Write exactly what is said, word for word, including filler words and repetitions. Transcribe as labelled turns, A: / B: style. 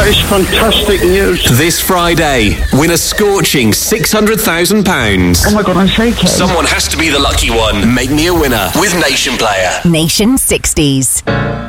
A: That is fantastic news.
B: This Friday, win a scorching six hundred thousand pounds.
A: Oh my God, I'm shaking.
B: Someone has to be the lucky one. Make me a winner with Nation Player.
C: Nation sixties.